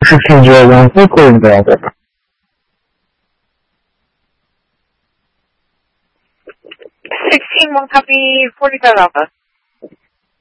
1601, full clearance available. 16-1, copy 45 Alpha.